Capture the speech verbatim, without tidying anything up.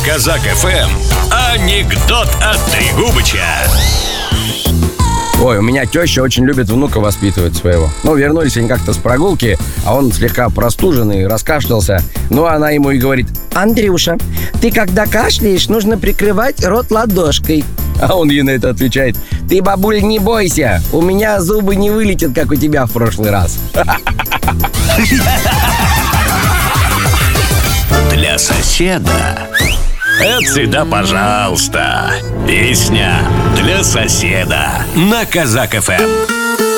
Казак эф эм анекдот от Трегубыча. Ой, у меня теща очень любит внука воспитывать своего. Ну, вернулись они как-то с прогулки, а он слегка простуженный, раскашлялся. Ну, она ему и говорит: Андрюша, ты когда кашляешь, нужно прикрывать рот ладошкой. А он ей на это отвечает: ты, бабуль, не бойся, у меня зубы не вылетят, как у тебя в прошлый раз. Для соседа. Это всегда пожалуйста. Песня для соседа на Казак эф эм.